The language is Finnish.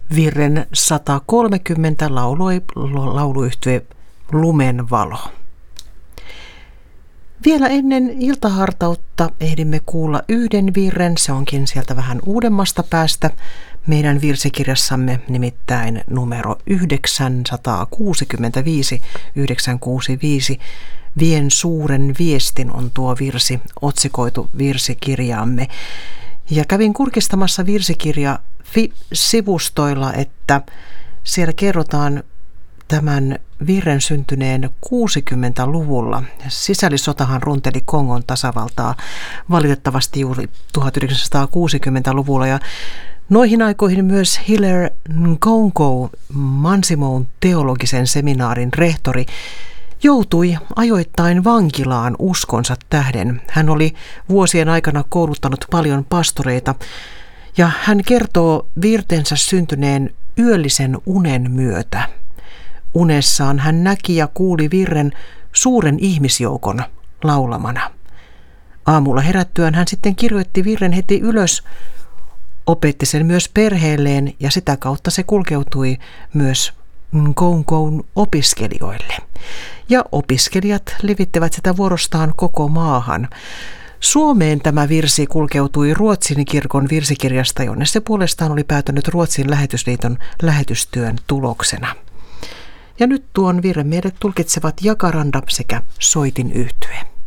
Virren 130 lauloi lauluyhtye Lumen valo. Vielä ennen iltahartautta ehdimme kuulla yhden virren, se onkin sieltä vähän uudemmasta päästä meidän virsikirjassamme, nimittäin numero 965, 965. Vien suuren viestin on tuo virsi, otsikoitu virsikirjaamme. Ja kävin kurkistamassa virsikirja sivustoilla, että siellä kerrotaan tämän virren syntyneen 60-luvulla. Sisällissotahan runteli Kongon tasavaltaa valitettavasti juuri 1960-luvulla ja noihin aikoihin myös Hilaire Nkonko, Mansimoun teologisen seminaarin rehtori, joutui ajoittain vankilaan uskonsa tähden. Hän oli vuosien aikana kouluttanut paljon pastoreita ja hän kertoo virtensä syntyneen yöllisen unen myötä. Unessaan hän näki ja kuuli virren suuren ihmisjoukon laulamana. Aamulla herättyään hän sitten kirjoitti virren heti ylös, opetti sen myös perheelleen ja sitä kautta se kulkeutui myös Nkonkon opiskelijoille. Ja opiskelijat levittävät sitä vuorostaan koko maahan. Suomeen tämä virsi kulkeutui Ruotsin kirkon virsikirjasta, jonne se puolestaan oli päätynyt Ruotsin lähetysliiton lähetystyön tuloksena. Ja nyt tuon virren meille tulkitsevat Jacaranda sekä Soitin yhtye.